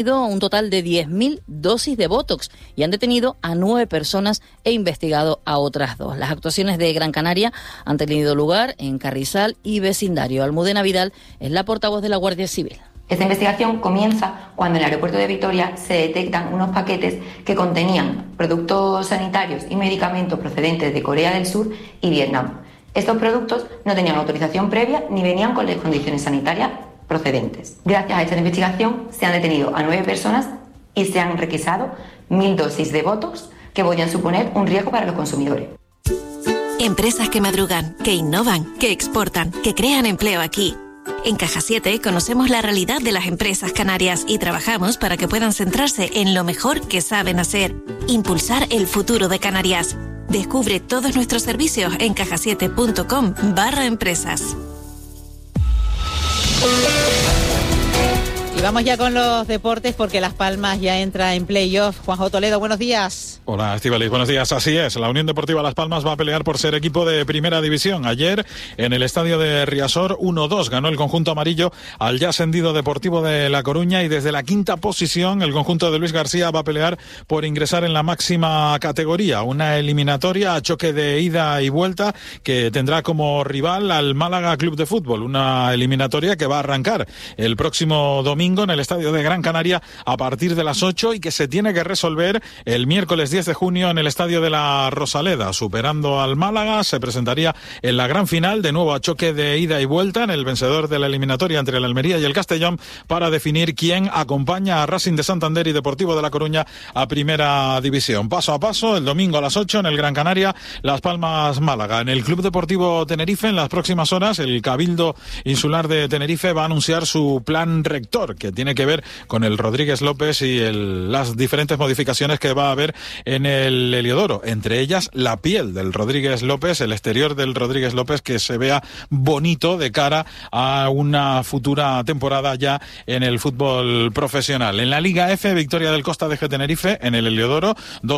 un total de 10.000 dosis de Botox y han detenido a 9 personas e investigado a otras 2. Las actuaciones de Gran Canaria han tenido lugar en Carrizal y vecindario. Almudena Vidal es la portavoz de la Guardia Civil. Esta investigación comienza cuando en el aeropuerto de Vitoria se detectan unos paquetes que contenían productos sanitarios y medicamentos procedentes de Corea del Sur y Vietnam. Estos productos no tenían autorización previa ni venían con las condiciones sanitarias procedentes. Gracias a esta investigación se han detenido a 9 personas y se han requisado 1.000 dosis de Botox que podrían suponer un riesgo para los consumidores. Empresas que madrugan, que innovan, que exportan, que crean empleo aquí. En Caja 7 conocemos la realidad de las empresas canarias y trabajamos para que puedan centrarse en lo mejor que saben hacer, impulsar el futuro de Canarias. Descubre todos nuestros servicios en cajasiete.com/empresas. Y vamos ya con los deportes porque Las Palmas ya entra en playoff. Juanjo Toledo, buenos días. Hola, Estíbaliz, buenos días. Así es, la Unión Deportiva Las Palmas va a pelear por ser equipo de primera división. Ayer, en el estadio de Riazor, 1-2 ganó el conjunto amarillo al ya ascendido Deportivo de La Coruña y desde la quinta posición el conjunto de Luis García va a pelear por ingresar en la máxima categoría. Una eliminatoria a choque de ida y vuelta que tendrá como rival al Málaga Club de Fútbol. Una eliminatoria que va a arrancar el próximo domingo en el estadio de Gran Canaria a partir de las 8 y que se tiene que resolver el miércoles 10 de junio en el estadio de la Rosaleda. Superando al Málaga se presentaría en la gran final, de nuevo a choque de ida y vuelta en el vencedor de la eliminatoria entre el Almería y el Castellón para definir quién acompaña a Racing de Santander y Deportivo de La Coruña a primera división. Paso a paso, el domingo a las 8 en el Gran Canaria, Las Palmas Málaga. En el Club Deportivo Tenerife, en las próximas horas, el Cabildo Insular de Tenerife va a anunciar su plan rector, que tiene que ver con el Rodríguez López y las diferentes modificaciones que va a haber en el Heliodoro, entre ellas la piel del Rodríguez López, el exterior del Rodríguez López, que se vea bonito de cara a una futura temporada ya en el fútbol profesional. En la Liga F, victoria del Costa de Tenerife en el Heliodoro,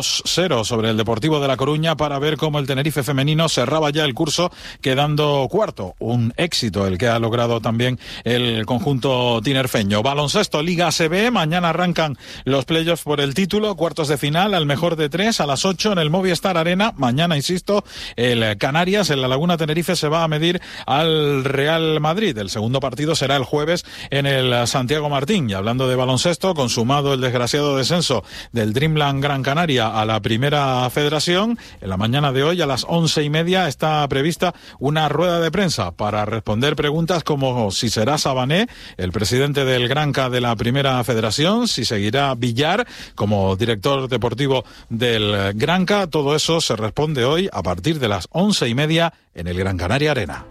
2-0 sobre el Deportivo de La Coruña para ver cómo el Tenerife femenino cerraba ya el curso quedando cuarto. Un éxito el que ha logrado también el conjunto tinerfeño. Baloncesto, Liga ACB, mañana arrancan los playoffs por el título, cuartos de final, al mejor de 3 a las 8 en el Movistar Arena. Mañana, insisto, el Canarias en la Laguna Tenerife se va a medir al Real Madrid. El segundo partido será el jueves en el Santiago Martín. Y hablando de baloncesto, consumado el desgraciado descenso del Dreamland Gran Canaria a la Primera Federación, en la mañana de hoy a las 11:30 está prevista una rueda de prensa para responder preguntas como si será Sabané, el presidente del Granca de la Primera Federación, si seguirá Villar como director deportivo del Granca. Todo eso se responde hoy a partir de las 11:30 en el Gran Canaria Arena.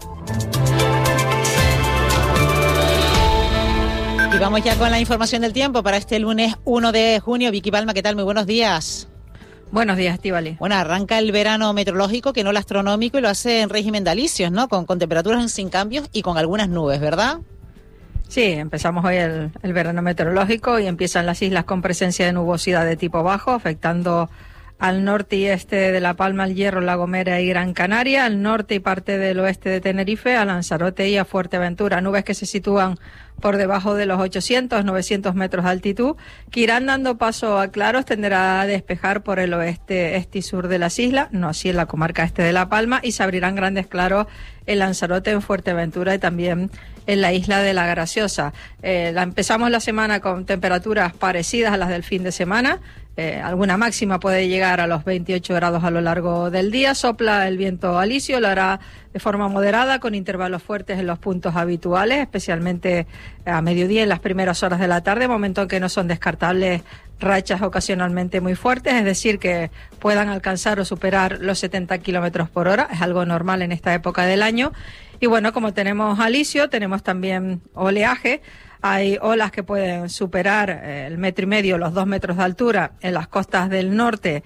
Y vamos ya con la información del tiempo para este lunes 1 de junio. Vicky Palma, ¿qué tal? Muy buenos días. Buenos días, Estíbaliz. Bueno, arranca el verano meteorológico, que no el astronómico, y lo hace en régimen de alisios, ¿no? Con temperaturas sin cambios y con algunas nubes, ¿verdad? Sí, empezamos hoy el verano meteorológico y empiezan las islas con presencia de nubosidad de tipo bajo, afectando al norte y este de La Palma, El Hierro, La Gomera y Gran Canaria, al norte y parte del oeste de Tenerife, a Lanzarote y a Fuerteventura. Nubes que se sitúan por debajo de los 800, 900 metros de altitud, que irán dando paso a claros, tenderá a despejar por el oeste, este y sur de las islas, no así en la comarca este de La Palma, y se abrirán grandes claros en Lanzarote, en Fuerteventura y también en la isla de La Graciosa. Empezamos la semana con temperaturas parecidas a las del fin de semana. Alguna máxima puede llegar a los 28 grados a lo largo del día. Sopla el viento alisio, lo hará de forma moderada, con intervalos fuertes en los puntos habituales, especialmente a mediodía en las primeras horas de la tarde, momento en que no son descartables rachas ocasionalmente muy fuertes, es decir, que puedan alcanzar o superar los 70 kilómetros por hora. Es algo normal en esta época del año. Y bueno, como tenemos alisio, tenemos también oleaje. Hay olas que pueden superar el 1,5 metros, los 2 metros de altura en las costas del norte,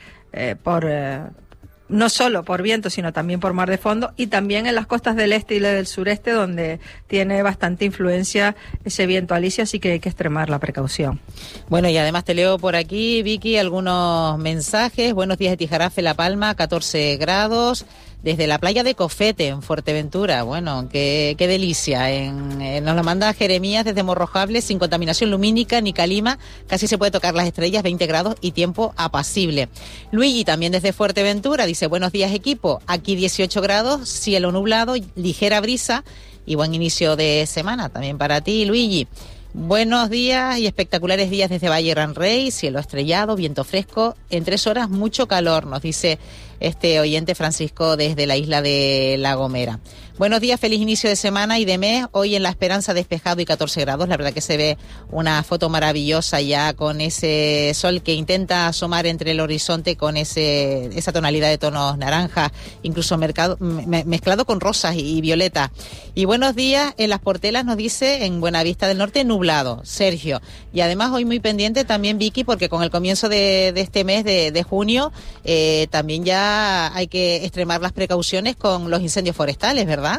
no solo por viento, sino también por mar de fondo, y también en las costas del este y del sureste, donde tiene bastante influencia ese viento alisio, así que hay que extremar la precaución. Bueno, y además te leo por aquí, Vicky, algunos mensajes. Buenos días de Tijarafe, La Palma, 14 grados. desde la playa de Cofete, en Fuerteventura. Bueno, qué delicia. Nos lo manda Jeremías desde Morrojable, sin contaminación lumínica ni calima. Casi se puede tocar las estrellas, 20 grados y tiempo apacible. Luigi, también desde Fuerteventura, dice: buenos días, equipo. Aquí 18 grados, cielo nublado, ligera brisa y buen inicio de semana también para ti, Luigi. Buenos días y espectaculares días desde Valle Gran Rey, cielo estrellado, viento fresco, en 3 horas mucho calor, nos dice este oyente Francisco desde la isla de La Gomera. Buenos días, feliz inicio de semana y de mes. Hoy en La Esperanza despejado y 14 grados. La verdad que se ve una foto maravillosa ya con ese sol que intenta asomar entre el horizonte con esa tonalidad de tonos naranja, incluso mezclado con rosas y violeta. Y buenos días en Las Portelas, nos dice, en Buenavista del Norte, nublado, Sergio. Y además hoy muy pendiente también Vicky, porque con el comienzo de este mes de junio también ya hay que extremar las precauciones con los incendios forestales, ¿verdad?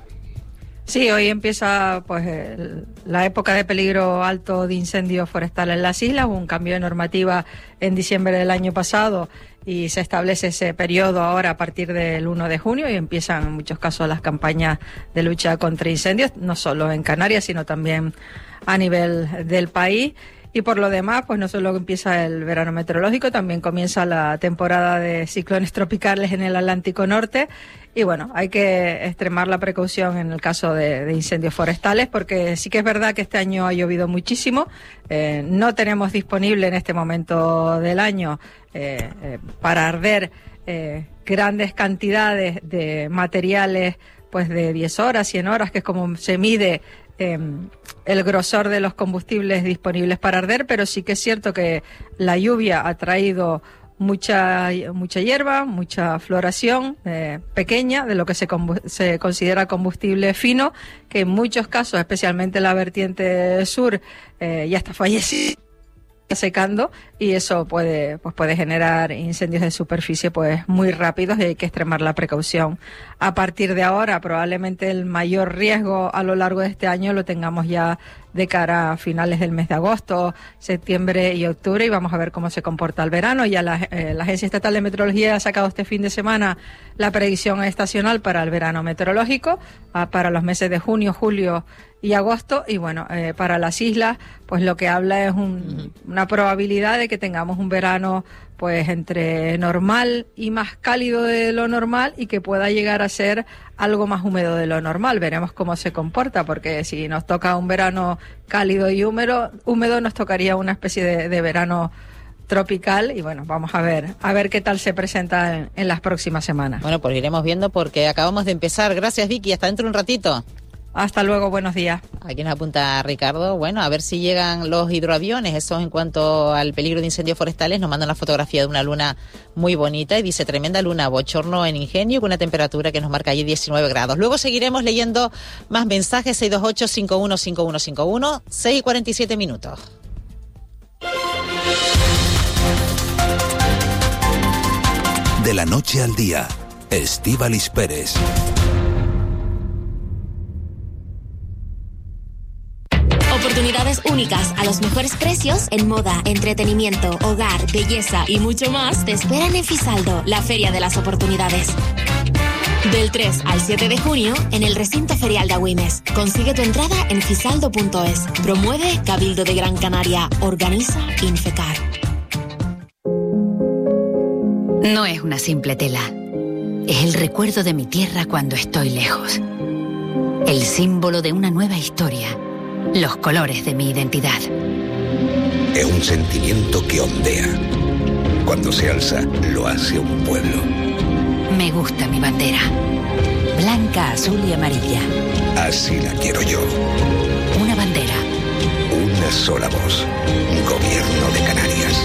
Sí, hoy empieza pues la época de peligro alto de incendios forestales en las islas. Hubo un cambio de normativa en diciembre del año pasado y se establece ese periodo ahora a partir del 1 de junio y empiezan en muchos casos las campañas de lucha contra incendios, no solo en Canarias, sino también a nivel del país. Y por lo demás, pues no solo empieza el verano meteorológico, también comienza la temporada de ciclones tropicales en el Atlántico Norte. Y bueno, hay que extremar la precaución en el caso de incendios forestales, porque sí que es verdad que este año ha llovido muchísimo. No tenemos disponible en este momento del año para arder grandes cantidades de materiales pues de 10 horas, 100 horas, que es como se mide el grosor de los combustibles disponibles para arder, pero sí que es cierto que la lluvia ha traído mucha hierba, mucha floración pequeña de lo que se considera combustible fino, que en muchos casos, especialmente en la vertiente sur, ya está fallecido, secando, y eso puede generar incendios de superficie pues muy rápidos y hay que extremar la precaución. A partir de ahora, probablemente el mayor riesgo a lo largo de este año lo tengamos ya de cara a finales del mes de agosto, septiembre y octubre, y vamos a ver cómo se comporta el verano. Ya la Agencia Estatal de Meteorología ha sacado este fin de semana la predicción estacional para el verano meteorológico, para los meses de junio, julio y agosto, y bueno, para las islas, pues lo que habla es una probabilidad de que tengamos un verano pues entre normal y más cálido de lo normal y que pueda llegar a ser algo más húmedo de lo normal. Veremos cómo se comporta, porque si nos toca un verano cálido y húmedo nos tocaría una especie de verano tropical, y bueno, vamos a ver qué tal se presenta en las próximas semanas. Bueno, pues iremos viendo porque acabamos de empezar. Gracias, Vicky, hasta dentro de un ratito. Hasta luego, buenos días. Aquí nos apunta Ricardo, bueno, a ver si llegan los hidroaviones. Eso en cuanto al peligro de incendios forestales, nos mandan la fotografía de una luna muy bonita y dice: tremenda luna, bochorno en Ingenio, con una temperatura que nos marca allí 19 grados. Luego seguiremos leyendo más mensajes, 628-515151, 6:47 minutos. De la noche al día, Estíbaliz Pérez. Oportunidades únicas a los mejores precios en moda, entretenimiento, hogar, belleza y mucho más te esperan en Fisaldo, la feria de las oportunidades. Del 3 al 7 de junio en el recinto ferial de Agüimes. Consigue tu entrada en fisaldo.es. Promueve Cabildo de Gran Canaria. Organiza Infecar. No es una simple tela. Es el recuerdo de mi tierra cuando estoy lejos. El símbolo de una nueva historia. Los colores de mi identidad. Es un sentimiento que ondea. Cuando se alza, lo hace un pueblo. Me gusta mi bandera. Blanca, azul y amarilla. Así la quiero yo. Una bandera. Una sola voz. Gobierno de Canarias.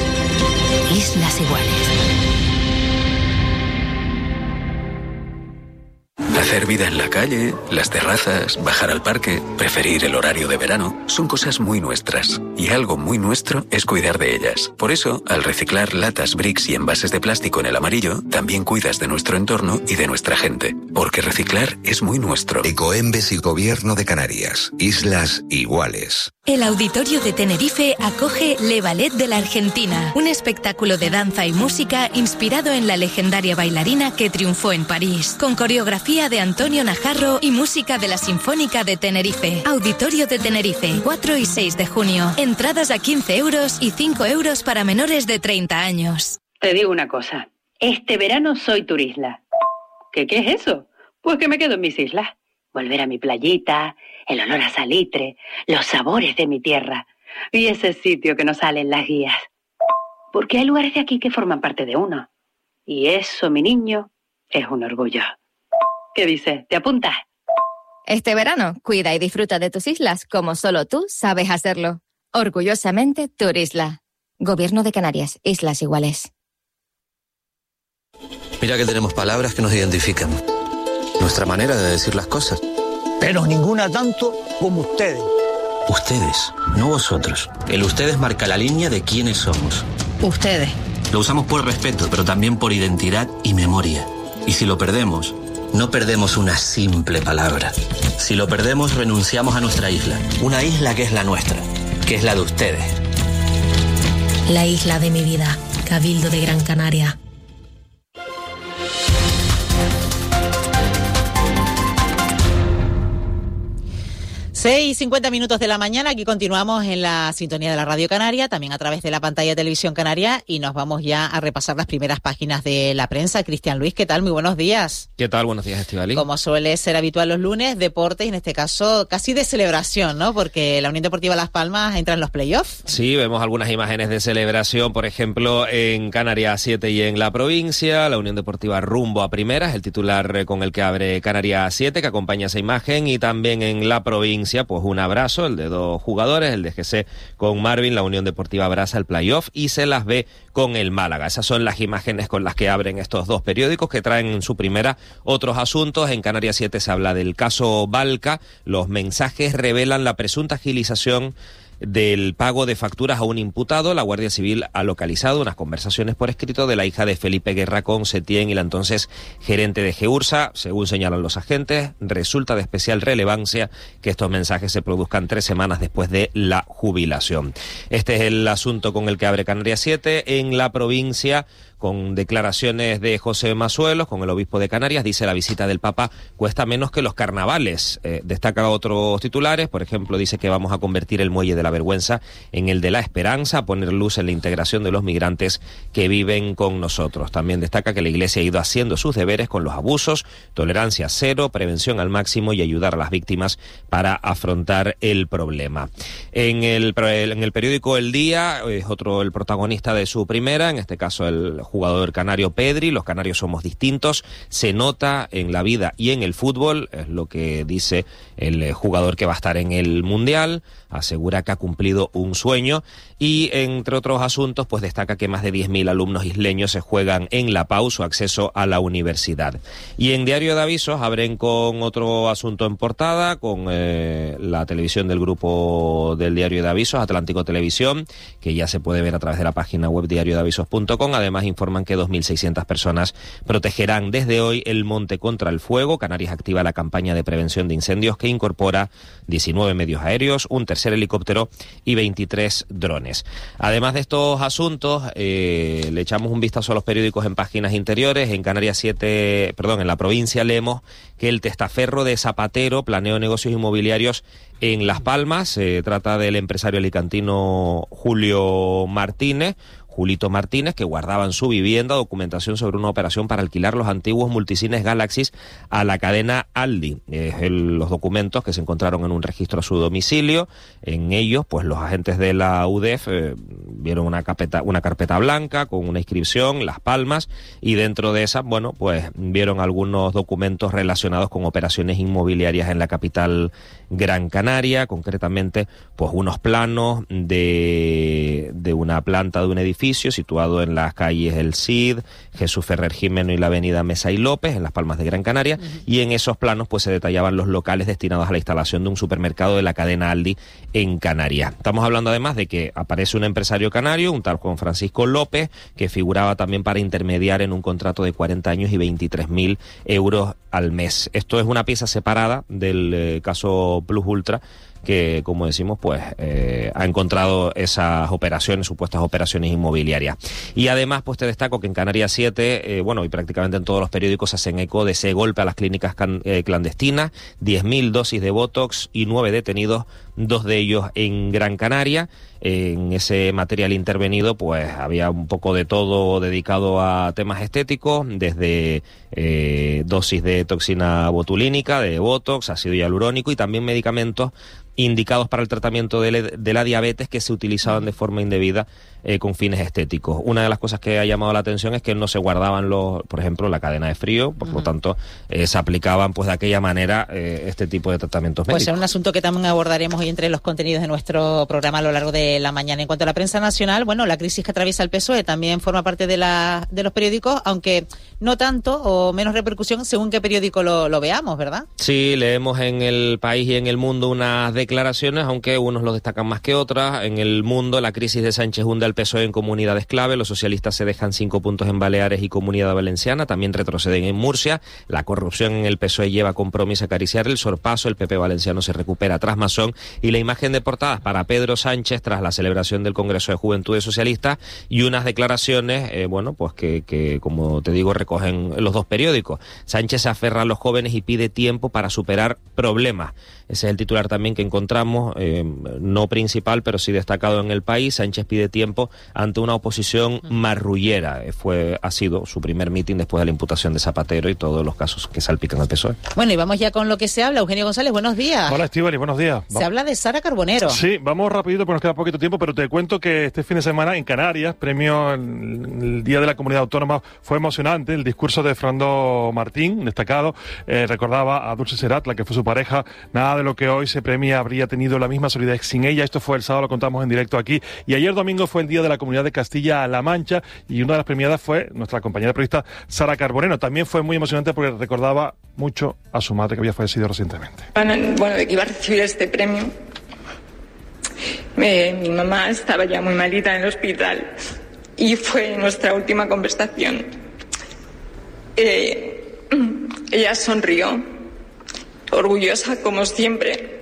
Islas Iguales. Hacer vida en la calle, las terrazas, bajar al parque, preferir el horario de verano, son cosas muy nuestras. Y algo muy nuestro es cuidar de ellas. Por eso, al reciclar latas, bricks y envases de plástico en el amarillo, también cuidas de nuestro entorno y de nuestra gente. Porque reciclar es muy nuestro. Ecoembes y Gobierno de Canarias. Islas iguales. El Auditorio de Tenerife acoge Le Ballet de la Argentina, un espectáculo de danza y música inspirado en la legendaria bailarina que triunfó en París, con coreografía de Antonio Najarro y música de la Sinfónica de Tenerife. Auditorio de Tenerife, 4 y 6 de junio. Entradas a 15 euros y 5 euros para menores de 30 años. Te digo una cosa, este verano soy turisla. ¿Qué es eso? Pues que me quedo en mis islas. Volver a mi playita, el olor a salitre, los sabores de mi tierra y ese sitio que nos sale en las guías. Porque hay lugares de aquí que forman parte de uno. Y eso, mi niño, es un orgullo. ¿Qué dices? ¿Te apuntas? Este verano, cuida y disfruta de tus islas como solo tú sabes hacerlo. Orgullosamente, Turisla. Gobierno de Canarias, Islas Iguales. Mira que tenemos palabras que nos identifican. Nuestra manera de decir las cosas. Pero ninguna tanto como ustedes. Ustedes, no vosotros. El ustedes marca la línea de quiénes somos. Ustedes. Lo usamos por respeto, pero también por identidad y memoria. Y si lo perdemos, no perdemos una simple palabra. Si lo perdemos, renunciamos a nuestra isla. Una isla que es la nuestra, que es la de ustedes. La isla de mi vida, Cabildo de Gran Canaria. Y 50 minutos de la mañana, aquí continuamos en la sintonía de la Radio Canaria, también a través de la pantalla de Televisión Canaria, y nos vamos ya a repasar las primeras páginas de la prensa. Cristian Luis, ¿qué tal? Muy buenos días. ¿Qué tal? Buenos días, Estivali. Como suele ser habitual los lunes, deportes, y en este caso casi de celebración, ¿no? Porque la Unión Deportiva Las Palmas entra en los playoffs. Sí, vemos algunas imágenes de celebración, por ejemplo, en Canarias 7 y en la provincia. La Unión Deportiva rumbo a primera, es el titular con el que abre Canarias 7, que acompaña esa imagen, y también en la provincia, pues un abrazo, el de dos jugadores, el de GC con Marvin. La Unión Deportiva abraza el playoff y se las ve con el Málaga. Esas son las imágenes con las que abren estos dos periódicos, que traen en su primera otros asuntos. En Canarias 7 se habla del caso Balca. Los mensajes revelan la presunta agilización del pago de facturas a un imputado. La Guardia Civil ha localizado unas conversaciones por escrito de la hija de Felipe Guerra con Setién y la entonces gerente de GEURSA. Según señalan los agentes, resulta de especial relevancia que estos mensajes se produzcan 3 semanas después de la jubilación. Este es el asunto con el que abre Canarias 7. En la provincia, con declaraciones de José Masuelos, con el obispo de Canarias, dice: la visita del Papa cuesta menos que los carnavales. Destaca otros titulares, por ejemplo, dice que vamos a convertir el muelle de la vergüenza en el de la esperanza, a poner luz en la integración de los migrantes que viven con nosotros. También destaca que la Iglesia ha ido haciendo sus deberes con los abusos, tolerancia cero, prevención al máximo y ayudar a las víctimas para afrontar el problema. En el periódico El Día es otro el protagonista de su primera, en este caso el jugador canario Pedri. Los canarios somos distintos, se nota en la vida y en el fútbol, es lo que dice el jugador que va a estar en el Mundial. Asegura que ha cumplido un sueño y, entre otros asuntos, pues destaca que más de 10.000 alumnos isleños se juegan en la PAU su acceso a la universidad. Y en Diario de Avisos abren con otro asunto en portada, con la televisión del grupo del Diario de Avisos, Atlántico Televisión, que ya se puede ver a través de la página web diariodeavisos.com. Además informan que 2.600 personas protegerán desde hoy el monte contra el fuego. Canarias activa la campaña de prevención de incendios que incorpora 19 medios aéreos, un tercer helicóptero y 23 drones. Además de estos asuntos, le echamos un vistazo a los periódicos en páginas interiores. En en la provincia leemos que el testaferro de Zapatero planeó negocios inmobiliarios en Las Palmas. Se trata del empresario alicantino Julito Martínez, que guardaba en su vivienda documentación sobre una operación para alquilar los antiguos multicines Galaxis a la cadena Aldi. Los documentos que se encontraron en un registro a su domicilio. En ellos, pues los agentes de la UDEF vieron una carpeta blanca con una inscripción, Las Palmas, y dentro de esa, bueno, pues vieron algunos documentos relacionados con operaciones inmobiliarias en la capital Gran Canaria, concretamente, pues unos planos de una planta de un edificio situado en las calles El Cid, Jesús Ferrer Jimeno y la avenida Mesa y López, en Las Palmas de Gran Canaria, y en esos planos pues se detallaban los locales destinados a la instalación de un supermercado de la cadena Aldi en Canarias. Estamos hablando además de que aparece un empresario canario, un tal Juan Francisco López, que figuraba también para intermediar en un contrato de 40 años y 23.000 euros al mes. Esto es una pieza separada del caso Plus Ultra, que, como decimos, pues ha encontrado esas operaciones, supuestas operaciones inmobiliarias. Y además, pues te destaco que en Canarias 7, y prácticamente en todos los periódicos hacen eco de ese golpe a las clínicas clandestinas, 10.000 dosis de Botox y 9 detenidos, 2 de ellos en Gran Canaria. En ese material intervenido pues había un poco de todo dedicado a temas estéticos, desde dosis de toxina botulínica, de Botox, ácido hialurónico y también medicamentos indicados para el tratamiento de la diabetes que se utilizaban de forma indebida con fines estéticos. Una de las cosas que ha llamado la atención es que no se guardaban por ejemplo, la cadena de frío, por lo tanto se aplicaban pues de aquella manera este tipo de tratamientos médicos. Pues es un asunto que también abordaremos hoy entre los contenidos de nuestro programa a lo largo de la mañana. En cuanto a la prensa nacional, la crisis que atraviesa el PSOE también forma parte de los periódicos, aunque no tanto o menos repercusión según qué periódico lo veamos, ¿verdad? Sí, leemos en El País y en El Mundo unas declaraciones, aunque unos los destacan más que otras. En El Mundo, la crisis de Sánchez hunde al PSOE en comunidades clave, los socialistas se dejan 5 puntos en Baleares y Comunidad Valenciana, también retroceden en Murcia, la corrupción en el PSOE lleva a Compromís a acariciar el sorpaso, el PP valenciano se recupera tras Masón, y la imagen de portada para Pedro Sánchez tras la celebración del Congreso de Juventudes Socialistas, y unas declaraciones, pues que como te digo, recogen los dos periódicos. Sánchez se aferra a los jóvenes y pide tiempo para superar problemas. Ese es el titular también que encontramos, no principal, pero sí destacado en El País. Sánchez pide tiempo ante una oposición marrullera. Ha sido su primer mitin después de la imputación de Zapatero y todos los casos que salpican al PSOE. Bueno, y vamos ya con lo que se habla. Eugenio González, buenos días. Hola, Estíbaliz, buenos días. Se habla de Sara Carbonero. Sí, vamos rapidito porque nos queda poquito tiempo, pero te cuento que este fin de semana en Canarias, premio el Día de la Comunidad Autónoma, fue emocionante. El discurso de Fernando Martín, destacado, recordaba a Dulce Serat, la que fue su pareja. Nada de lo que hoy se premia habría tenido la misma solidez sin ella. Esto fue el sábado, lo contamos en directo aquí. Y ayer domingo fue el Día de la Comunidad de Castilla-La Mancha y una de las premiadas fue nuestra compañera periodista Sara Carbonero. También fue muy emocionante porque recordaba mucho a su madre que había fallecido recientemente. De que iba a recibir este premio, mi mamá estaba ya muy malita en el hospital y fue nuestra última conversación. Ella sonrió, orgullosa como siempre,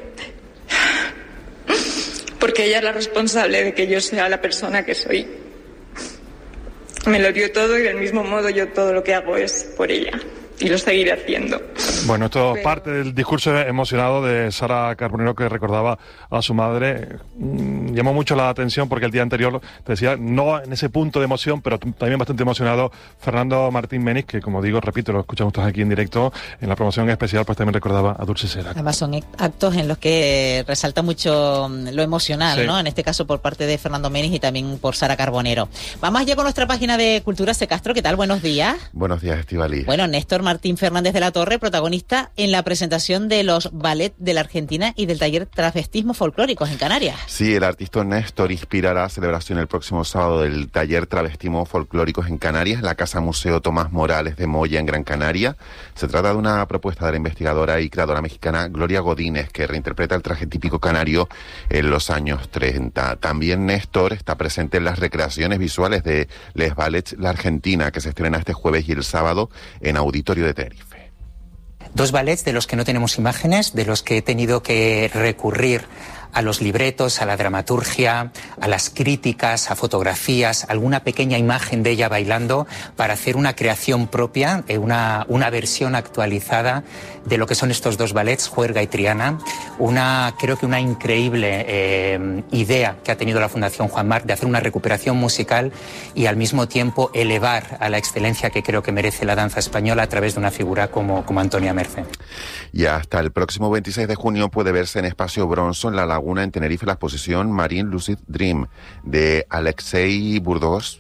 porque ella es la responsable de que yo sea la persona que soy. Me lo dio todo y del mismo modo yo todo lo que hago es por ella. Y lo seguiré haciendo. Bueno, esto es parte del discurso emocionado de Sara Carbonero, que recordaba a su madre. Llamó mucho la atención porque el día anterior, te decía, no en ese punto de emoción, pero también bastante emocionado, Fernando Martín Meniz, que como digo, repito, lo escuchamos todos aquí en directo, en la promoción especial, pues también recordaba a Dulce Serat. Además son actos en los que resalta mucho lo emocional, sí, ¿no? En este caso por parte de Fernando Meniz y también por Sara Carbonero. Vamos ya con nuestra página de Cultura. Castro, ¿qué tal? Buenos días. Buenos días, Estíbaliz. Bueno, Néstor Martín Fernández de la Torre, protagonista en la presentación de los ballets de la Argentina y del taller Travestismo Folclóricos en Canarias. Sí, el artista Néstor inspirará la celebración el próximo sábado del taller Travestismo Folclóricos en Canarias, la Casa Museo Tomás Morales de Moya en Gran Canaria. Se trata de una propuesta de la investigadora y creadora mexicana Gloria Godínez, que reinterpreta el traje típico canario en los años 30. También Néstor está presente en las recreaciones visuales de Les Ballets La Argentina, que se estrena este jueves y el sábado en Auditorio de Tenerife. Dos ballets de los que no tenemos imágenes, de los que he tenido que recurrir a los libretos, a la dramaturgia, a las críticas, a fotografías, alguna pequeña imagen de ella bailando para hacer una creación propia, una versión actualizada de lo que son estos dos ballets, Juerga y Triana. Creo que una increíble idea que ha tenido la Fundación Juan Marc de hacer una recuperación musical y al mismo tiempo elevar a la excelencia que creo que merece la danza española a través de una figura como Antonia Merce. Y hasta el próximo 26 de junio puede verse en Espacio Bronzo, en La Laguna, en Tenerife, la exposición Marine Lucid Dream de Alexei Burdos,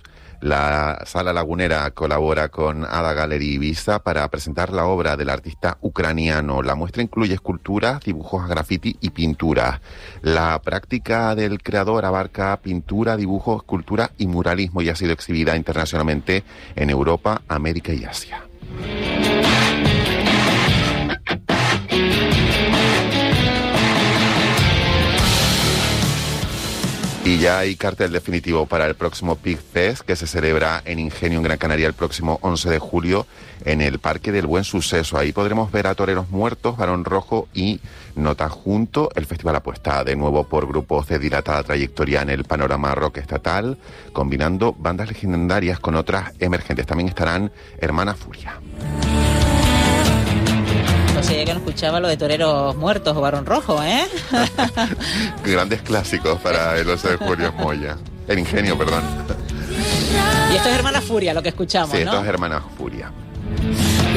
La Sala Lagunera colabora con Ada Gallery Ibiza para presentar la obra del artista ucraniano. La muestra incluye esculturas, dibujos a graffiti y pinturas. La práctica del creador abarca pintura, dibujo, escultura y muralismo y ha sido exhibida internacionalmente en Europa, América y Asia. Y ya hay cartel definitivo para el próximo Pig Fest, que se celebra en Ingenio, en Gran Canaria, el próximo 11 de julio, en el Parque del Buen Suceso. Ahí podremos ver a Toreros Muertos, Barón Rojo y Nota Junto. El festival apuesta de nuevo por grupos de dilatada trayectoria en el panorama rock estatal, combinando bandas legendarias con otras emergentes. También estarán Hermana Furia. No sé, que no escuchaba lo de Toreros Muertos o Barón Rojo, ¿eh? Grandes clásicos para el 11 de julio en Moya. En Ingenio, perdón. Y esto es Hermana Furia, lo que escuchamos, sí, ¿no? esto es Hermana Furia.